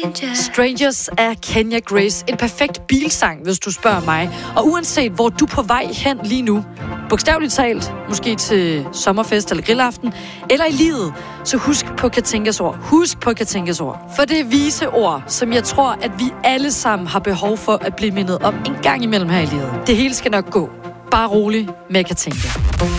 Strangers af Kenya Grace. En perfekt bilsang, hvis du spørger mig. Og uanset hvor du er på vej hen lige nu, bogstaveligt talt, måske til sommerfest eller grillaften, eller i livet, så husk på Katinkas ord. Husk på Katinkas ord. For det er vise ord, som jeg tror, at vi alle sammen har behov for at blive mindet om en gang imellem her i livet. Det hele skal nok gå. Bare rolig med Katinka.